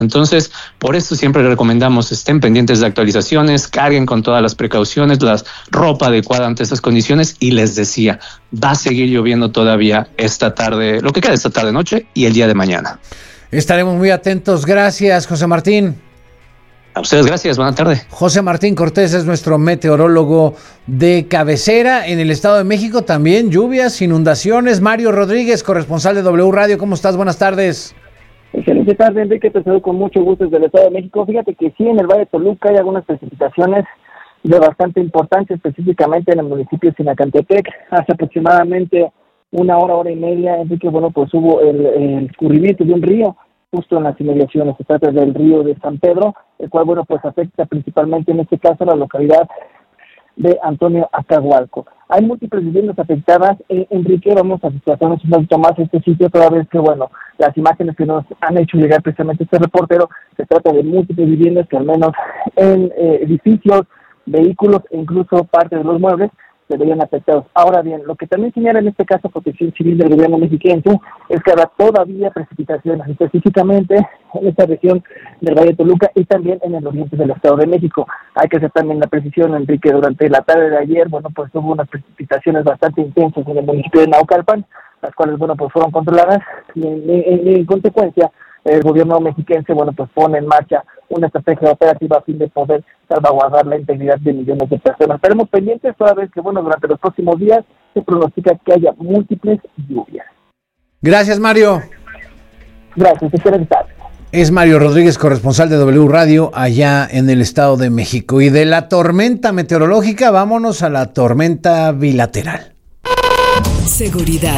Entonces, por eso siempre recomendamos estén pendientes de actualizaciones, carguen con todas las precauciones, la ropa adecuada ante estas condiciones. Y les decía, va a seguir lloviendo todavía esta tarde, lo que queda esta tarde, noche y el día de mañana. Estaremos muy atentos. Gracias, José Martín. A ustedes gracias, buena tarde. José Martín Cortés es nuestro meteorólogo de cabecera. En el Estado de México también lluvias, inundaciones. Mario Rodríguez, corresponsal de W Radio, ¿cómo estás? Buenas tardes. Excelente tarde, Enrique, te saludo con mucho gusto desde el Estado de México. Fíjate que sí, en el Valle de Toluca hay algunas precipitaciones de bastante importancia, específicamente en el municipio de Sinacantepec. Hace aproximadamente una hora y media, Enrique, pues hubo el escurrimiento de un río justo en las inmediaciones. Se trata del río de San Pedro, el cual, pues afecta principalmente en este caso la localidad de Antonio Acahualco. Hay múltiples viviendas afectadas. Enrique, vamos a desplazarnos un poquito más a este sitio, toda vez que, las imágenes que nos han hecho llegar precisamente este reportero, se trata de múltiples viviendas que al menos en edificios, vehículos e incluso parte de los muebles se veían afectados. Ahora bien, lo que también señala en este caso Protección Civil del gobierno mexicano es que habrá todavía precipitaciones, específicamente en esta región del Valle de Toluca y también en el oriente del Estado de México. Hay que hacer también la precisión, Enrique, durante la tarde de ayer, pues hubo unas precipitaciones bastante intensas en el municipio de Naucalpan, las cuales, pues fueron controladas y en consecuencia el gobierno mexicano, pues pone en marcha una estrategia operativa a fin de poder salvaguardar la integridad de millones de personas. Estaremos pendientes toda vez que, durante los próximos días se pronostica que haya múltiples lluvias. Gracias, Mario. Gracias, excelente tarde. Es Mario Rodríguez, corresponsal de W Radio allá en el Estado de México. Y de la tormenta meteorológica, vámonos a la tormenta bilateral. Seguridad.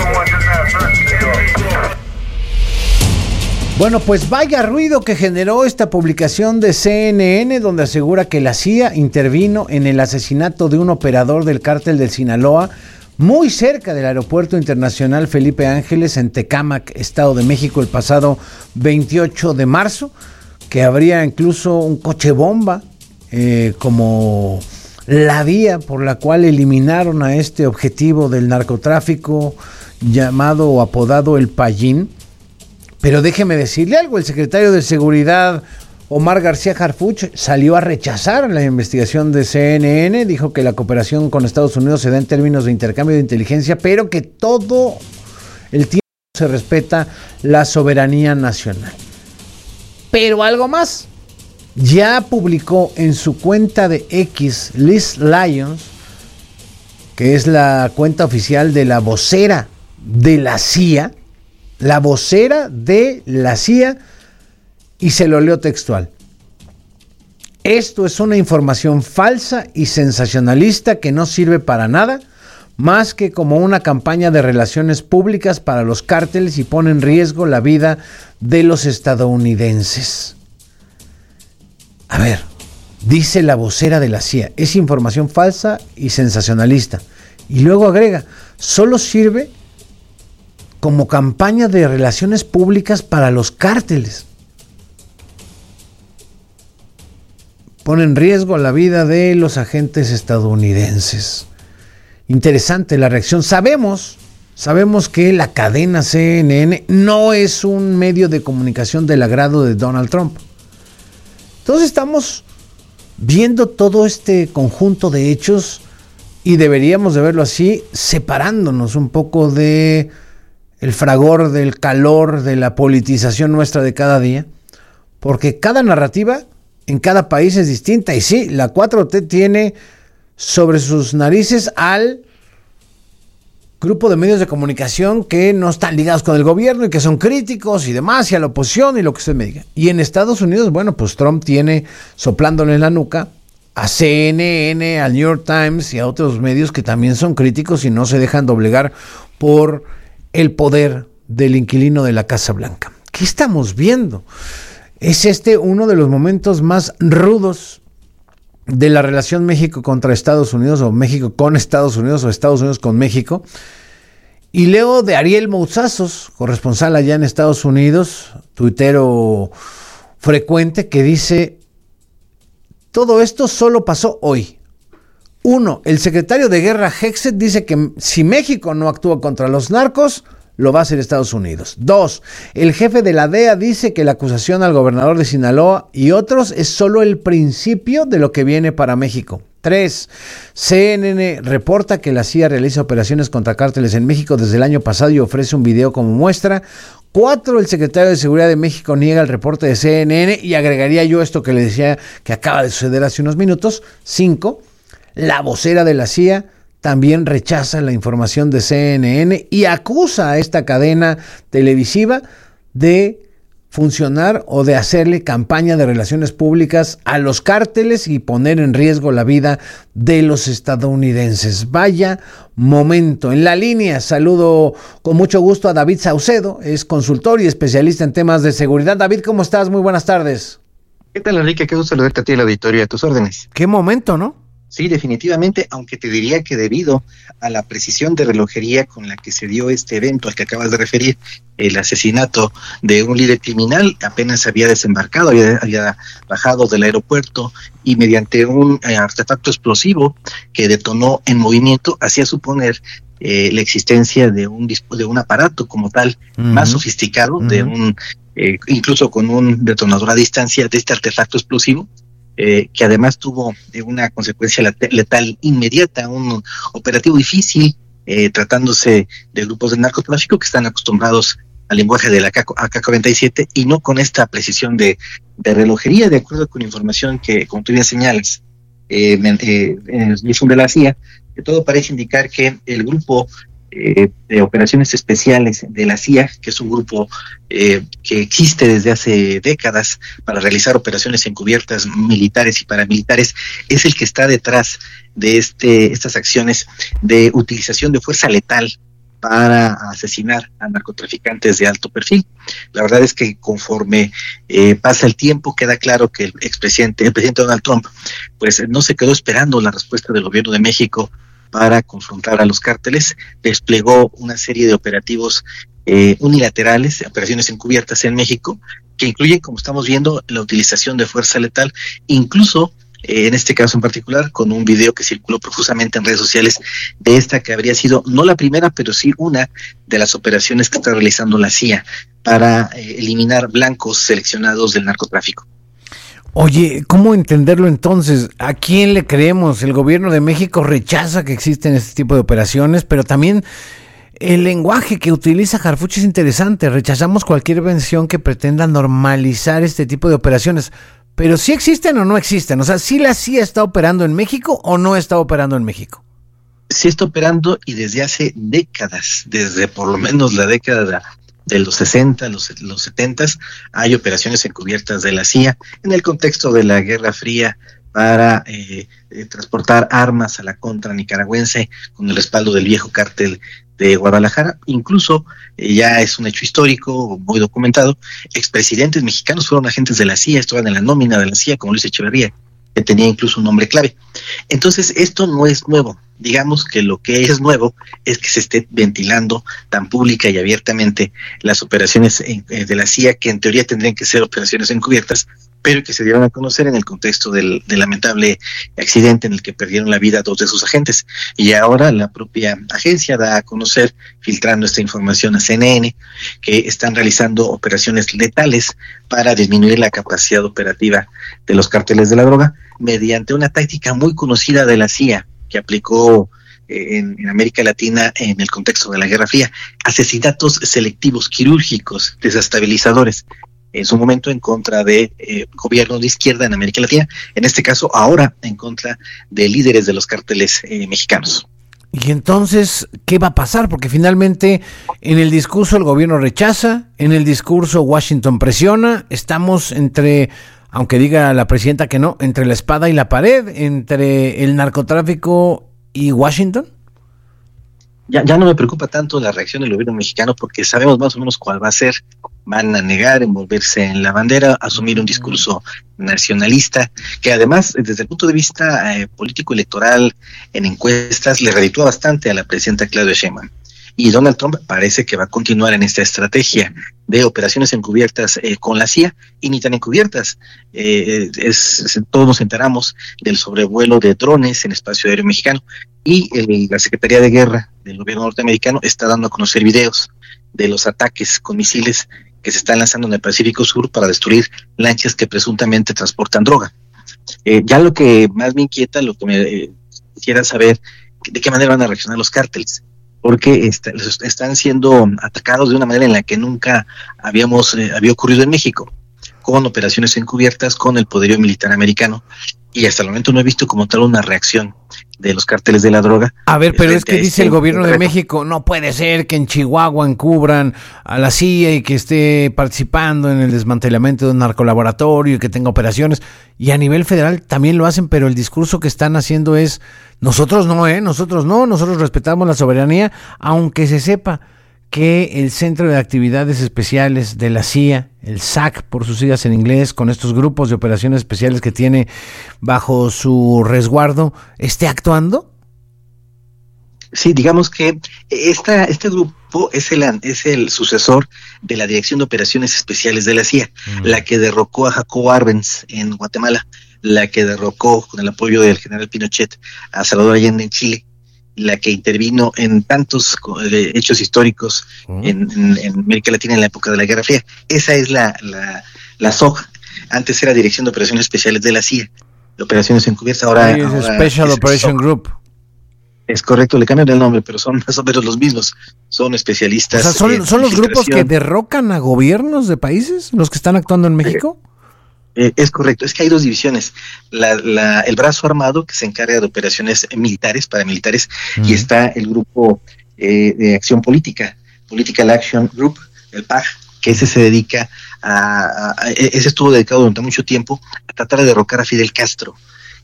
Bueno, pues vaya ruido que generó esta publicación de CNN, donde asegura que la CIA intervino en el asesinato de un operador del cártel del Sinaloa, muy cerca del Aeropuerto Internacional Felipe Ángeles en Tecámac, Estado de México, el pasado 28 de marzo, que habría incluso un coche bomba como la vía por la cual eliminaron a este objetivo del narcotráfico llamado o apodado El Payín. Pero déjeme decirle algo, el secretario de Seguridad, Omar García Harfuch, salió a rechazar la investigación de CNN, dijo que la cooperación con Estados Unidos se da en términos de intercambio de inteligencia, pero que todo el tiempo se respeta la soberanía nacional. Pero algo más, ya publicó en su cuenta de X, Liz Lyons, que es la cuenta oficial de la vocera de la CIA, y se lo leo textual. Esto es una información falsa y sensacionalista que no sirve para nada más que como una campaña de relaciones públicas para los cárteles y pone en riesgo la vida de los estadounidenses. A ver, dice la vocera de la CIA, es información falsa y sensacionalista. Y luego agrega, solo sirve como campaña de relaciones públicas para los cárteles. Pone en riesgo la vida de los agentes estadounidenses. Interesante la reacción. Sabemos que la cadena CNN no es un medio de comunicación del agrado de Donald Trump. Entonces estamos viendo todo este conjunto de hechos y deberíamos de verlo así, separándonos un poco de el fragor del calor de la politización nuestra de cada día, porque cada narrativa en cada país es distinta. Y sí, la 4T tiene sobre sus narices al grupo de medios de comunicación que no están ligados con el gobierno y que son críticos y demás, y a la oposición y lo que usted me diga. Y en Estados Unidos, pues Trump tiene soplándole en la nuca a CNN, al New York Times y a otros medios que también son críticos y no se dejan doblegar por el poder del inquilino de la Casa Blanca. ¿Qué estamos viendo? Es uno de los momentos más rudos de la relación México contra Estados Unidos, o México con Estados Unidos, o Estados Unidos con México. Y leo de Ariel Mouzazos, corresponsal allá en Estados Unidos, tuitero frecuente, que dice, todo esto solo pasó hoy. 1. El secretario de Guerra Hexet dice que si México no actúa contra los narcos, lo va a hacer Estados Unidos. 2, el jefe de la DEA dice que la acusación al gobernador de Sinaloa y otros es solo el principio de lo que viene para México. 3, CNN reporta que la CIA realiza operaciones contra cárteles en México desde el año pasado y ofrece un video como muestra. 4, el secretario de Seguridad de México niega el reporte de CNN y agregaría yo esto que le decía que acaba de suceder hace unos minutos. 5, la vocera de la CIA también rechaza la información de CNN y acusa a esta cadena televisiva de funcionar o de hacerle campaña de relaciones públicas a los cárteles y poner en riesgo la vida de los estadounidenses. Vaya momento. En la línea saludo con mucho gusto a David Saucedo, es consultor y especialista en temas de seguridad. David, ¿cómo estás? Muy buenas tardes. ¿Qué tal, Enrique? Qué gusto saludarte a ti y a la auditoría, a tus órdenes. Qué momento, ¿no? Sí, definitivamente, aunque te diría que debido a la precisión de relojería con la que se dio este evento al que acabas de referir, el asesinato de un líder criminal, apenas había desembarcado, había bajado del aeropuerto y mediante un artefacto explosivo que detonó en movimiento, hacía suponer la existencia de un aparato como tal, más sofisticado, de un incluso con un detonador a distancia de este artefacto explosivo, que además tuvo una consecuencia letal inmediata, un operativo difícil, tratándose de grupos de narcotráfico que están acostumbrados al lenguaje de la AK-47 y no con esta precisión de relojería, de acuerdo con información que, como tú bien señalas, de la CIA, que todo parece indicar que el grupo de operaciones especiales de la CIA, que es un grupo que existe desde hace décadas para realizar operaciones encubiertas militares y paramilitares, es el que está detrás de estas acciones de utilización de fuerza letal para asesinar a narcotraficantes de alto perfil. La verdad es que conforme pasa el tiempo, queda claro que el presidente Donald Trump, pues no se quedó esperando la respuesta del gobierno de México para confrontar a los cárteles, desplegó una serie de operativos unilaterales, operaciones encubiertas en México, que incluyen, como estamos viendo, la utilización de fuerza letal, incluso en este caso en particular, con un video que circuló profusamente en redes sociales de esta que habría sido no la primera, pero sí una de las operaciones que está realizando la CIA para eliminar blancos seleccionados del narcotráfico. Oye, ¿cómo entenderlo entonces? ¿A quién le creemos? El gobierno de México rechaza que existen este tipo de operaciones, pero también el lenguaje que utiliza Harfuch es interesante. Rechazamos cualquier versión que pretenda normalizar este tipo de operaciones. Pero ¿sí existen o no existen? O sea, ¿sí la CIA está operando en México o no está operando en México? Sí está operando y desde hace décadas, desde por lo menos la década de los 60, los 70, hay operaciones encubiertas de la CIA en el contexto de la Guerra Fría para transportar armas a la contra nicaragüense con el respaldo del viejo cártel de Guadalajara. Incluso ya es un hecho histórico muy documentado, expresidentes mexicanos fueron agentes de la CIA, estaban en la nómina de la CIA, como Luis Echeverría, que tenía incluso un nombre clave. Entonces esto no es nuevo. Digamos que lo que es nuevo es que se esté ventilando tan pública y abiertamente las operaciones de la CIA, que en teoría tendrían que ser operaciones encubiertas, pero que se dieron a conocer en el contexto del lamentable accidente en el que perdieron la vida 2 de sus agentes. Y ahora la propia agencia da a conocer, filtrando esta información a CNN, que están realizando operaciones letales para disminuir la capacidad operativa de los cárteles de la droga mediante una táctica muy conocida de la CIA que aplicó en América Latina en el contexto de la Guerra Fría: asesinatos selectivos quirúrgicos desestabilizadores, en su momento en contra de gobiernos de izquierda en América Latina, en este caso ahora en contra de líderes de los cárteles mexicanos. Y entonces, ¿qué va a pasar? Porque finalmente en el discurso el gobierno rechaza, en el discurso Washington presiona, estamos entre, aunque diga la presidenta que no, entre la espada y la pared, entre el narcotráfico y Washington. Ya no me preocupa tanto la reacción del gobierno mexicano porque sabemos más o menos cuál va a ser. Van a negar, envolverse en la bandera, asumir un discurso nacionalista, que además, desde el punto de vista político-electoral, en encuestas, le reditúa bastante a la presidenta Claudia Sheinbaum. Y Donald Trump parece que va a continuar en esta estrategia de operaciones encubiertas con la CIA, y ni tan encubiertas. Todos nos enteramos del sobrevuelo de drones en el espacio aéreo mexicano, y la Secretaría de Guerra del gobierno norteamericano está dando a conocer videos de los ataques con misiles que se están lanzando en el Pacífico Sur para destruir lanchas que presuntamente transportan droga. Ya lo que más me inquieta, lo que me quisiera saber, de qué manera van a reaccionar los cárteles, porque están siendo atacados de una manera en la que nunca había ocurrido en México, con operaciones encubiertas, con el poderío militar americano, y hasta el momento no he visto como tal una reacción de los cárteles de la droga. A ver, pero es que dice el gobierno de México, no puede ser que en Chihuahua encubran a la CIA y que esté participando en el desmantelamiento de un narcolaboratorio y que tenga operaciones, y a nivel federal también lo hacen, pero el discurso que están haciendo es, nosotros no, nosotros respetamos la soberanía, aunque se sepa que el Centro de Actividades Especiales de la CIA, el SAC por sus siglas en inglés, con estos grupos de operaciones especiales que tiene bajo su resguardo, esté actuando? Sí, digamos que este grupo es el sucesor de la Dirección de Operaciones Especiales de la CIA, la que derrocó a Jacobo Arbenz en Guatemala, la que derrocó con el apoyo del general Pinochet a Salvador Allende en Chile, la que intervino en tantos hechos históricos en América Latina en la época de la Guerra Fría. Esa es la SOG. Antes era Dirección de Operaciones Especiales de la CIA, de operaciones encubiertas, ahora es Special Operation Group. Es correcto, le cambian el nombre, pero son más o menos los mismos. Son especialistas. O sea, ¿son los grupos que derrocan a gobiernos de países, los que están actuando en México? Es correcto, es que hay dos divisiones, el brazo armado que se encarga de operaciones militares, paramilitares, y está el grupo de acción política, Political Action Group, el PAG, que ese se dedica ese estuvo dedicado durante mucho tiempo a tratar de derrocar a Fidel Castro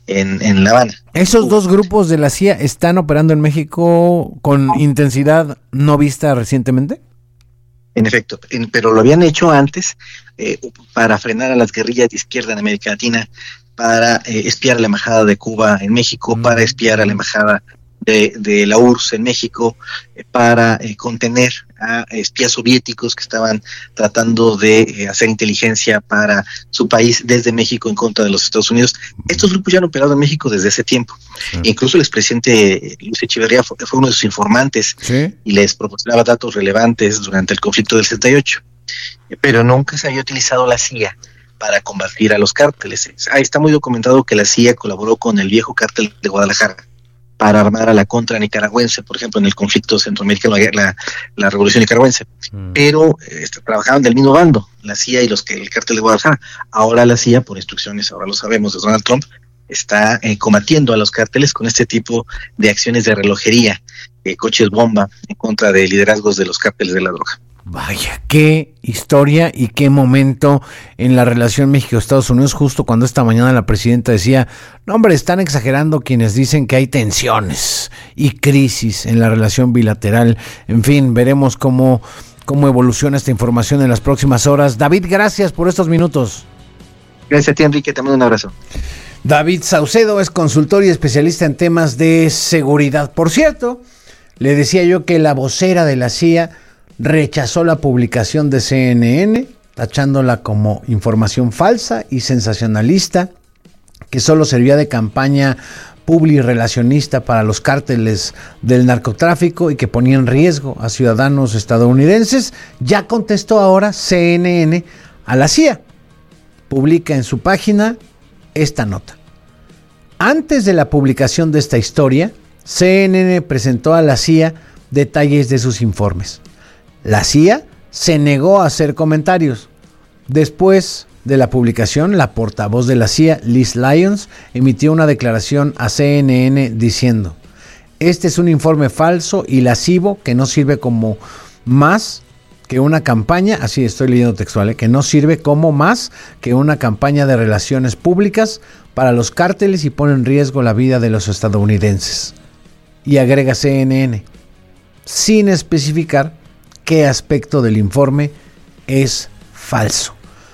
en La Habana. ¿Esos dos grupos de la CIA están operando en México con intensidad no vista recientemente? En efecto, pero lo habían hecho antes para frenar a las guerrillas de izquierda en América Latina, para espiar a la embajada de Cuba en México, para espiar a la embajada de la URSS en México, para contener a espías soviéticos que estaban tratando de hacer inteligencia para su país desde México en contra de los Estados Unidos. Estos grupos ya han operado en México desde ese tiempo. Sí. Incluso el expresidente Luis Echeverría fue uno de sus informantes, ¿sí? Y les proporcionaba datos relevantes durante el conflicto del 78. Pero nunca se había utilizado la CIA para combatir a los cárteles. Está muy documentado que la CIA colaboró con el viejo cártel de Guadalajara para armar a la contra nicaragüense, por ejemplo, en el conflicto centroamericano, la revolución nicaragüense. Pero trabajaban del mismo bando, la CIA y el cártel de Guadalajara. Ahora la CIA, por instrucciones, ahora lo sabemos, de Donald Trump, está combatiendo a los cárteles con este tipo de acciones de relojería, coches bomba, en contra de liderazgos de los cárteles de la droga. Vaya, qué historia y qué momento en la relación México-Estados Unidos, justo cuando esta mañana la presidenta decía, no hombre, están exagerando quienes dicen que hay tensiones y crisis en la relación bilateral. En fin, veremos cómo evoluciona esta información en las próximas horas. David, gracias por estos minutos. Gracias a ti, Enrique, te mando un abrazo. David Saucedo es consultor y especialista en temas de seguridad. Por cierto, le decía yo que la vocera de la CIA rechazó la publicación de CNN, tachándola como información falsa y sensacionalista, que solo servía de campaña publirelacionista para los cárteles del narcotráfico y que ponía en riesgo a ciudadanos estadounidenses. Ya contestó ahora CNN a la CIA. Publica en su página esta nota. Antes de la publicación de esta historia, CNN presentó a la CIA detalles de sus informes. La CIA se negó a hacer comentarios. Después de la publicación, la portavoz de la CIA, Liz Lyons, emitió una declaración a CNN diciendo: este es un informe falso y lascivo que no sirve como más que una campaña, así estoy leyendo textual, que no sirve como más que una campaña de relaciones públicas para los cárteles y pone en riesgo la vida de los estadounidenses. Y agrega CNN, sin especificar qué aspecto del informe es falso.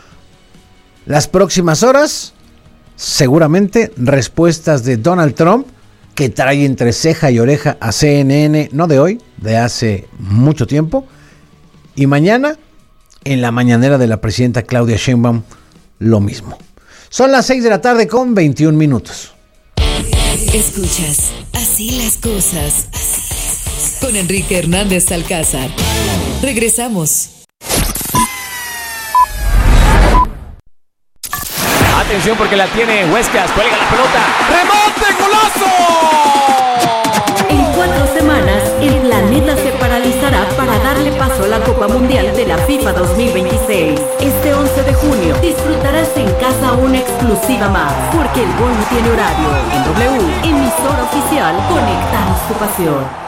Las próximas horas, seguramente respuestas de Donald Trump, que trae entre ceja y oreja a CNN, no de hoy, de hace mucho tiempo. Y mañana, en la mañanera de la presidenta Claudia Sheinbaum lo mismo. Son las 6 de la tarde con 21 minutos. Escuchas Así las cosas con Enrique Hernández Alcázar. Regresamos. Atención porque la tiene Huescas, cuelga la pelota. ¡Remate, golazo! En 4 semanas, el planeta se paralizará para darle paso a la Copa Mundial de la FIFA 2026. Este 11 de junio disfrutarás en casa una exclusiva más, porque el gol no tiene horario. En W, emisora oficial, conectamos tu pasión.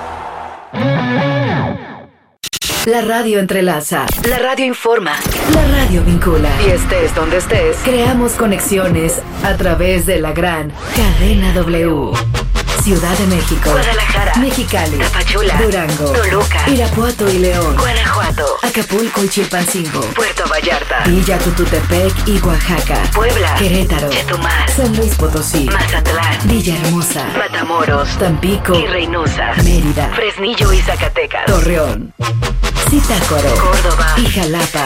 La radio entrelaza, la radio informa, la radio vincula. Y estés donde estés, creamos conexiones a través de la gran cadena W. Ciudad de México, Guadalajara, Mexicali, Tapachula, Durango, Toluca, Irapuato y León, Guanajuato, Acapulco y Chilpancingo, Puerto Vallarta, Villa Tututepec y Oaxaca, Puebla, Querétaro, Chetumal, San Luis Potosí, Mazatlán, Villahermosa, Matamoros, Tampico y Reynosa, Mérida, Fresnillo y Zacatecas, Torreón, Zitácuaro, Córdoba y Jalapa.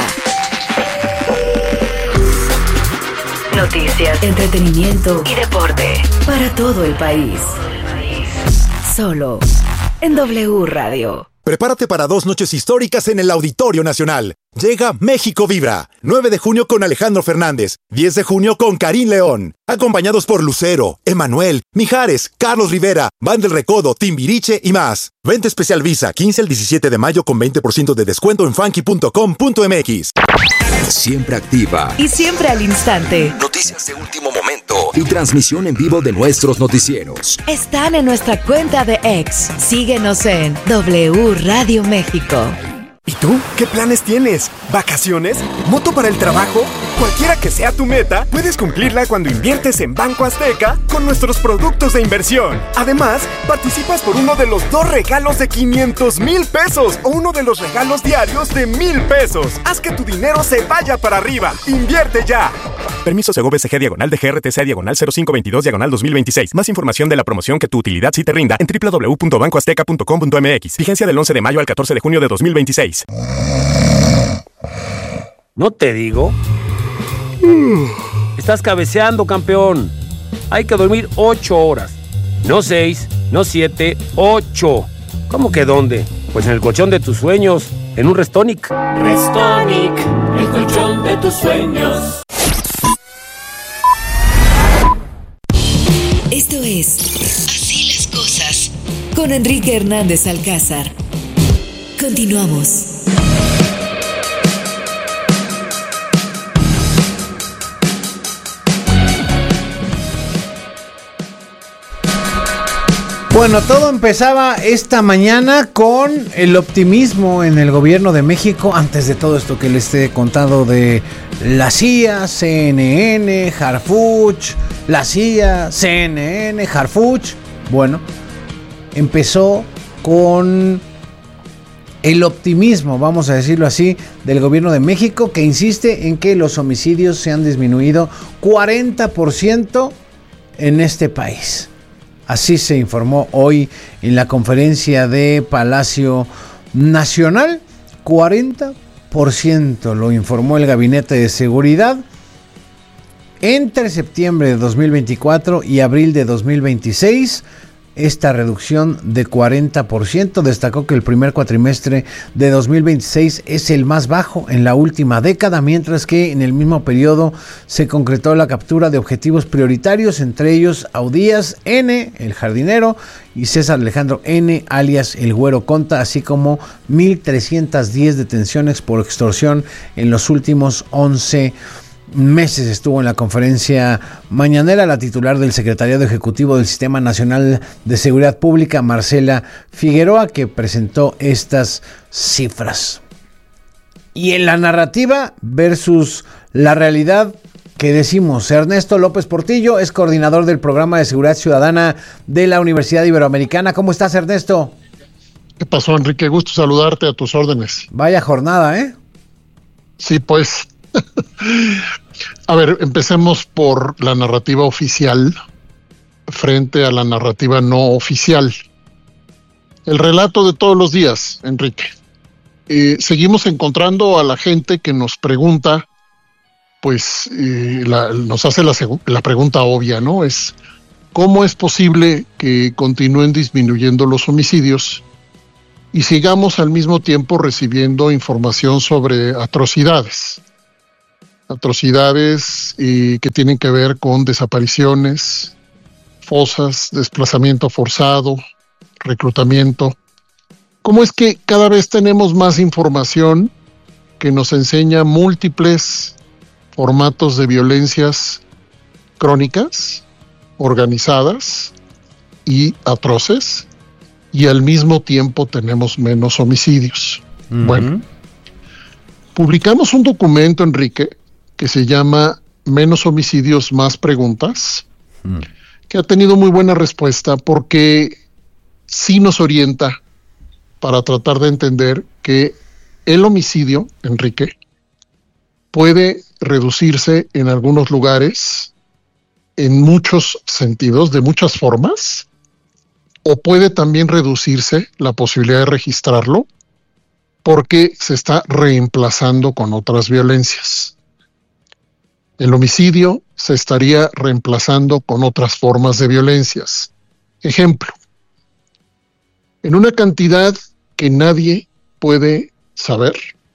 Noticias, entretenimiento y deporte para todo el país. Solo en W Radio. Prepárate para 2 noches históricas en el Auditorio Nacional. Llega México Vibra. 9 de junio con Alejandro Fernández. 10 de junio con Karim León. Acompañados por Lucero, Emanuel, Mijares, Carlos Rivera, Band del Recodo, Timbiriche y más. Venta especial Visa, 15 al 17 de mayo con 20% de descuento en funky.com.mx. Siempre activa Y siempre al instante. Noticias de último momento y transmisión en vivo de nuestros noticieros. Están en nuestra cuenta de X. Síguenos en W Radio México. ¿Y tú? ¿Qué planes tienes? ¿Vacaciones? ¿Moto para el trabajo? Cualquiera que sea tu meta, puedes cumplirla cuando inviertes en Banco Azteca con nuestros productos de inversión. Además, participas por uno de los 2 regalos de 500,000 pesos o uno de los regalos diarios de 1,000 pesos. Haz que tu dinero se vaya para arriba. ¡Invierte ya! Permiso Segov SG /DGRTC/0522/2026. Más información de la promoción que tu utilidad sí te rinda en www.bancoazteca.com.mx. Vigencia del 11 de mayo al 14 de junio de 2026. ¿No te digo? Estás cabeceando, campeón. Hay que dormir 8 horas. No 6, no 7, 8. ¿Cómo que dónde? Pues en el colchón de tus sueños, en un Restonic. Restonic, el colchón de tus sueños. Esto es Así las cosas con Enrique Hernández Alcázar. Continuamos. Bueno, todo empezaba esta mañana con el optimismo en el gobierno de México, antes de todo esto que les he contado de la CIA, CNN, Harfuch, la CIA, CNN, Harfuch. Bueno, empezó con el optimismo, vamos a decirlo así, del gobierno de México, que insiste en que los homicidios se han disminuido 40% en este país. Así se informó hoy en la conferencia de Palacio Nacional. 40% lo informó el Gabinete de Seguridad. Entre septiembre de 2024 y abril de 2026, esta reducción de 40%. Destacó que el primer cuatrimestre de 2026 es el más bajo en la última década, mientras que en el mismo periodo se concretó la captura de objetivos prioritarios, entre ellos Audías N, el jardinero, y César Alejandro N, alias el Güero Conta, así como 1,310 detenciones por extorsión en los últimos 11 meses. Estuvo en la conferencia mañanera la titular del Secretariado Ejecutivo del Sistema Nacional de Seguridad Pública, Marcela Figueroa, que presentó estas cifras. Y en la narrativa versus la realidad, ¿qué decimos? Ernesto López Portillo es coordinador del Programa de Seguridad Ciudadana de la Universidad Iberoamericana. ¿Cómo estás, Ernesto? ¿Qué pasó, Enrique? Gusto saludarte, a tus órdenes. Vaya jornada, ¿eh? Sí, pues. A ver, empecemos por la narrativa oficial frente a la narrativa no oficial. El relato de todos los días, Enrique. seguimos encontrando a la gente que nos pregunta, pues nos hace la pregunta obvia, ¿no? Es, ¿cómo es posible que continúen disminuyendo los homicidios y sigamos al mismo tiempo recibiendo información sobre atrocidades que tienen que ver con desapariciones, fosas, desplazamiento forzado, reclutamiento? ¿Cómo es que cada vez tenemos más información que nos enseña múltiples formatos de violencias crónicas, organizadas y atroces, y al mismo tiempo tenemos menos homicidios? Bueno, publicamos un documento, Enrique, que se llama Menos homicidios, más preguntas, que ha tenido muy buena respuesta porque sí nos orienta para tratar de entender que el homicidio, Enrique, puede reducirse en algunos lugares, en muchos sentidos, de muchas formas, o puede también reducirse la posibilidad de registrarlo porque se está reemplazando con otras violencias. El homicidio se estaría reemplazando con otras formas de violencias. Ejemplo, en una cantidad que nadie puede saber,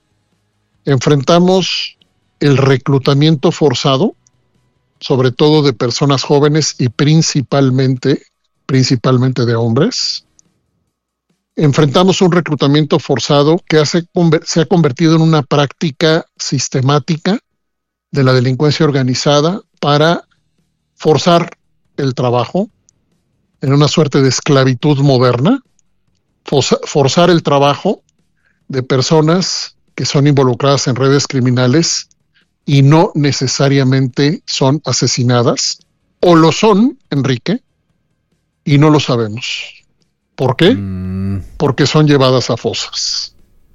enfrentamos el reclutamiento forzado, sobre todo de personas jóvenes y principalmente de hombres. Enfrentamos un reclutamiento forzado que se ha convertido en una práctica sistemática de la delincuencia organizada para forzar el trabajo en una suerte de esclavitud moderna, forzar el trabajo de personas que son involucradas en redes criminales y no necesariamente son asesinadas, o lo son, Enrique, y no lo sabemos. ¿Por qué? Porque son llevadas a fosas.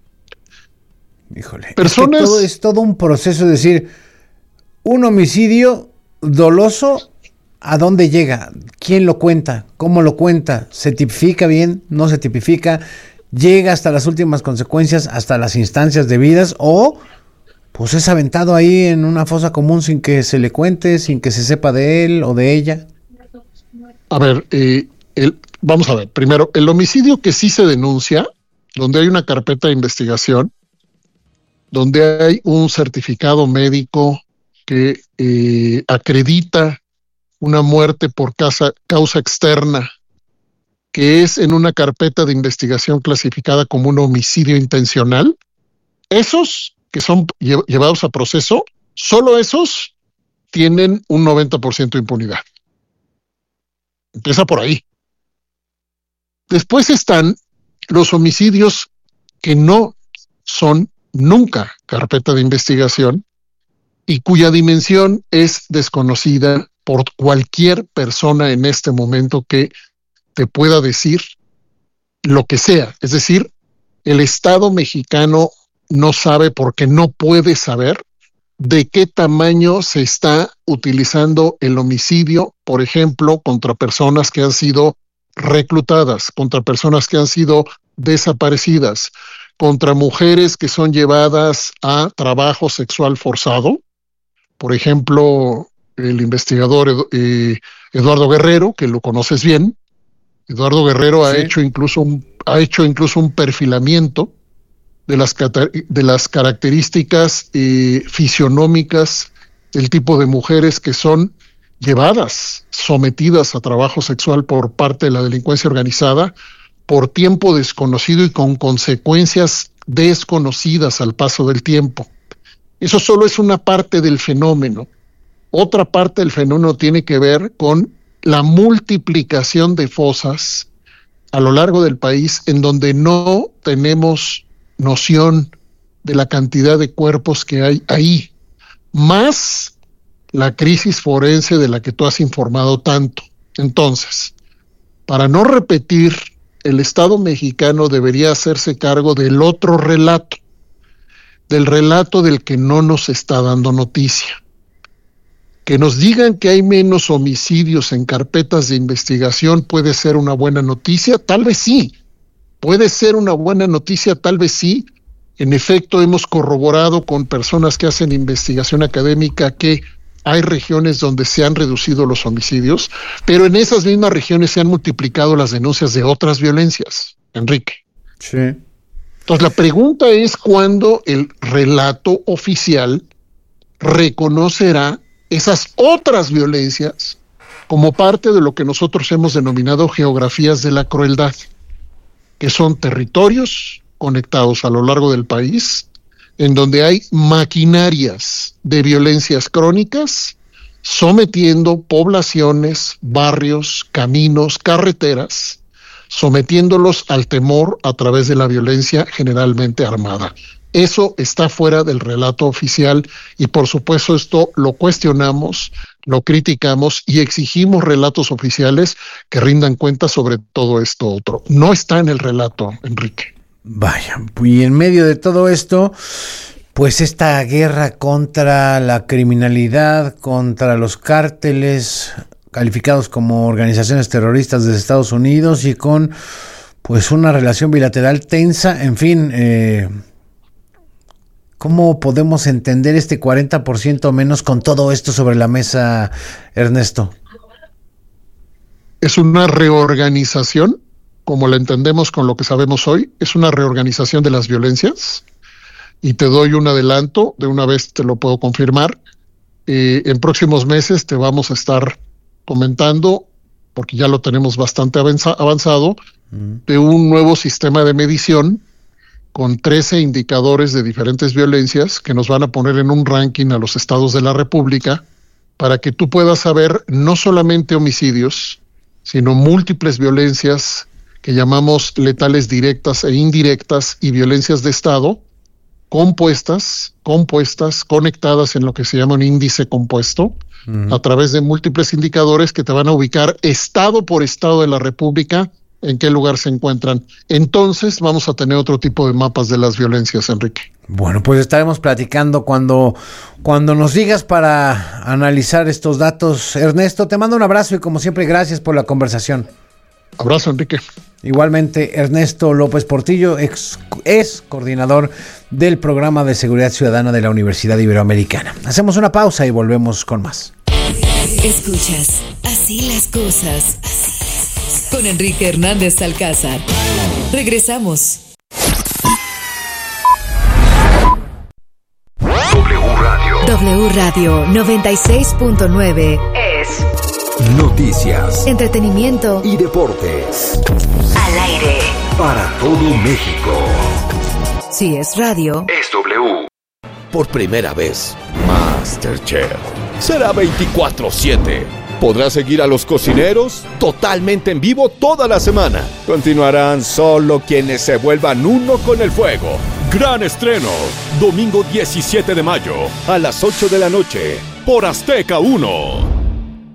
Híjole. Personas... Es todo un proceso, es decir, un homicidio doloso, ¿a dónde llega? ¿Quién lo cuenta? ¿Cómo lo cuenta? ¿Se tipifica bien? ¿No se tipifica? ¿Llega hasta las últimas consecuencias, hasta las instancias debidas? ¿O pues es aventado ahí en una fosa común sin que se le cuente, sin que se sepa de él o de ella? A ver, vamos a ver. Primero, el homicidio que sí se denuncia, donde hay una carpeta de investigación, donde hay un certificado médico que acredita una muerte por causa externa, que es en una carpeta de investigación clasificada como un homicidio intencional, esos que son llevados a proceso, solo esos tienen un 90% de impunidad. Empieza por ahí. Después están los homicidios que no son nunca carpeta de investigación y cuya dimensión es desconocida por cualquier persona en este momento que te pueda decir lo que sea. Es decir, el Estado mexicano no sabe, porque no puede saber, de qué tamaño se está utilizando el homicidio, por ejemplo, contra personas que han sido reclutadas, contra personas que han sido desaparecidas, contra mujeres que son llevadas a trabajo sexual forzado. Por ejemplo, el investigador Eduardo Guerrero, que lo conoces bien. Eduardo Guerrero ha hecho incluso un perfilamiento de las características fisionómicas del tipo de mujeres que son llevadas, sometidas a trabajo sexual por parte de la delincuencia organizada por tiempo desconocido y con consecuencias desconocidas al paso del tiempo. Eso solo es una parte del fenómeno. Otra parte del fenómeno tiene que ver con la multiplicación de fosas a lo largo del país, en donde no tenemos noción de la cantidad de cuerpos que hay ahí, más la crisis forense de la que tú has informado tanto. Entonces, para no repetir, el Estado mexicano debería hacerse cargo del otro relato, del relato del que no nos está dando noticia. Que nos digan que hay menos homicidios en carpetas de investigación puede ser una buena noticia, tal vez sí. Puede ser una buena noticia, tal vez sí, En efecto, hemos corroborado con personas que hacen investigación académica que hay regiones donde se han reducido los homicidios, pero en esas mismas regiones se han multiplicado las denuncias de otras violencias, Enrique. Sí. Entonces, la pregunta es cuándo el relato oficial reconocerá esas otras violencias como parte de lo que nosotros hemos denominado geografías de la crueldad, que son territorios conectados a lo largo del país, en donde hay maquinarias de violencias crónicas sometiendo poblaciones, barrios, caminos, carreteras, sometiéndolos al temor a través de la violencia generalmente armada. Eso está fuera del relato oficial y por supuesto esto lo cuestionamos, lo criticamos y exigimos relatos oficiales que rindan cuenta sobre todo esto otro. No está en el relato, Enrique. Vaya, y en medio de todo esto, pues esta guerra contra la criminalidad, contra los cárteles calificados como organizaciones terroristas de Estados Unidos y con pues una relación bilateral tensa, en fin, ¿cómo podemos entender este 40% menos con todo esto sobre la mesa, Ernesto? Es una reorganización, como la entendemos con lo que sabemos hoy, es una reorganización de las violencias, y te doy un adelanto, de una vez te lo puedo confirmar. En próximos meses te vamos a estar comentando, porque ya lo tenemos bastante avanzado, de un nuevo sistema de medición con 13 indicadores de diferentes violencias que nos van a poner en un ranking a los estados de la República para que tú puedas saber no solamente homicidios, sino múltiples violencias que llamamos letales directas e indirectas y violencias de Estado, compuestas, conectadas en lo que se llama un índice compuesto, a través de múltiples indicadores que te van a ubicar estado por estado de la República en qué lugar se encuentran. Entonces vamos a tener otro tipo de mapas de las violencias, Enrique. Bueno, pues estaremos platicando cuando nos digas para analizar estos datos. Ernesto, te mando un abrazo y como siempre, gracias por la conversación. Abrazo, Enrique. Igualmente, Ernesto López Portillo, es coordinador del Programa de Seguridad Ciudadana de la Universidad Iberoamericana. Hacemos una pausa y volvemos con más. Escuchas Así las cosas con Enrique Hernández Alcázar. Regresamos. W Radio 96.9 es noticias, entretenimiento y deportes. Al aire para todo México. Si es radio, Es W. Por primera vez, MasterChef será 24/7. Podrás seguir a los cocineros totalmente en vivo toda la semana. Continuarán solo quienes se vuelvan uno con el fuego. Gran estreno, domingo 17 de mayo, a las 8 de la noche, por Azteca 1.